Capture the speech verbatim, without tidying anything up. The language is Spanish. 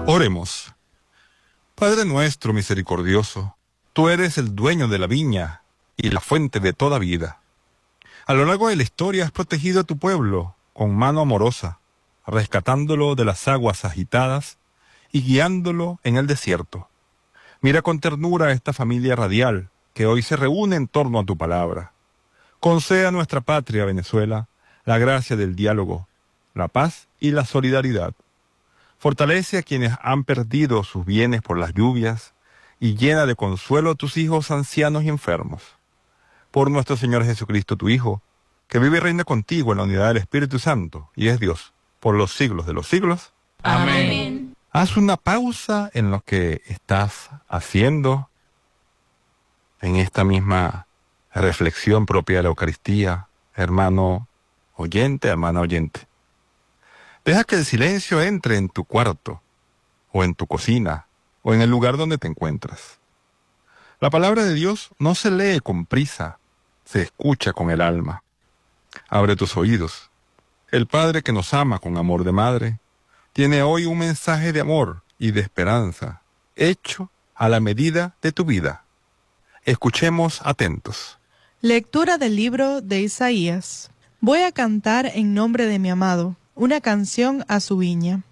Oremos. Padre nuestro misericordioso, tú eres el dueño de la viña y la fuente de toda vida. A lo largo de la historia has protegido a tu pueblo con mano amorosa, rescatándolo de las aguas agitadas y guiándolo en el desierto. Mira con ternura a esta familia radial que hoy se reúne en torno a tu palabra. Concede a nuestra patria, Venezuela, la gracia del diálogo, la paz y la solidaridad. Fortalece a quienes han perdido sus bienes por las lluvias y llena de consuelo a tus hijos ancianos y enfermos. Por nuestro Señor Jesucristo, tu Hijo, que vive y reina contigo en la unidad del Espíritu Santo y es Dios por los siglos de los siglos. Amén. Haz una pausa en lo que estás haciendo en esta misma reflexión propia de la Eucaristía, hermano oyente, hermana oyente. Deja que el silencio entre en tu cuarto, o en tu cocina, o en el lugar donde te encuentras. La palabra de Dios no se lee con prisa, se escucha con el alma. Abre tus oídos. El Padre que nos ama con amor de madre, tiene hoy un mensaje de amor y de esperanza, hecho a la medida de tu vida. Escuchemos atentos. Lectura del libro de Isaías. Voy a cantar en nombre de mi amado, una canción a su viña.